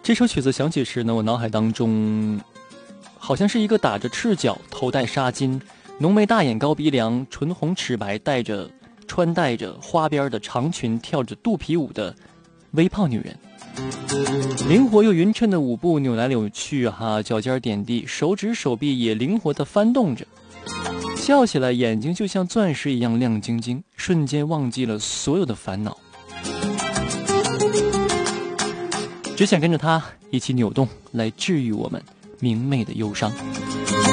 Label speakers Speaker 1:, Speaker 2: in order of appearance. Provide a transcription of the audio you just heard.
Speaker 1: 这首曲子响起时呢，我脑海当中好像是一个打着赤脚、头戴纱巾、浓眉大眼、高鼻梁、唇红齿白、穿戴着花边的长裙、跳着肚皮舞的微胖女人。灵活又匀称的舞步扭来扭去脚尖点地，手指手臂也灵活地翻动着，笑起来眼睛就像钻石一样亮晶晶，瞬间忘记了所有的烦恼，只想跟着她一起扭动，来治愈我们明媚的忧伤。